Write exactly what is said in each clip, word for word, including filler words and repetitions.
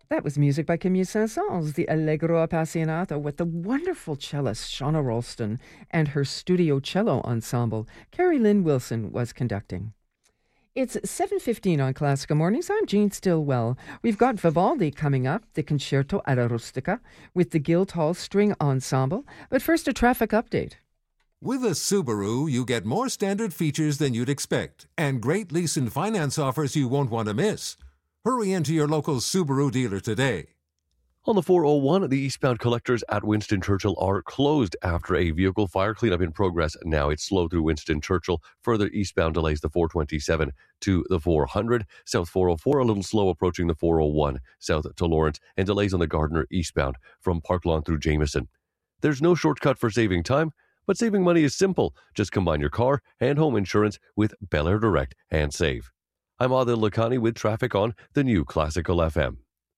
That was music by Camille Saint-Saëns, the Allegro Appassionato, with the wonderful cellist Shauna Ralston and her studio cello ensemble. Carrie Lynn Wilson was conducting. It's seven fifteen on Classica Mornings. I'm Jean Stillwell. We've got Vivaldi coming up, the Concerto alla Rustica, with the Guildhall String Ensemble. But first, a traffic update. With a Subaru, you get more standard features than you'd expect and great lease and finance offers you won't want to miss. Hurry into your local Subaru dealer today. On the four oh one, the eastbound collectors at Winston Churchill are closed after a vehicle fire. Cleanup in progress now. It's slow through Winston Churchill. Further eastbound delays the four twenty-seven to the four hundred. South four oh four a little slow approaching the four oh one south to Lawrence, and delays on the Gardiner eastbound from Park Lawn through Jameson. There's no shortcut for saving time, but saving money is simple. Just combine your car and home insurance with Bel Air Direct and save. I'm Adil Lakhani with traffic on the new Classical F M.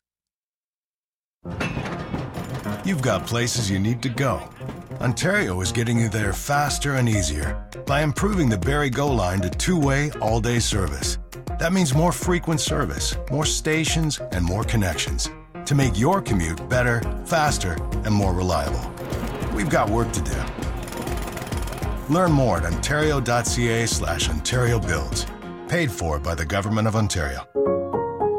You've got places you need to go. Ontario is getting you there faster and easier by improving the Barrie Go line to two-way, all-day service. That means more frequent service, more stations, and more connections to make your commute better, faster, and more reliable. We've got work to do. Learn more at ontario.ca slash Ontario Builds. Paid for by the Government of Ontario.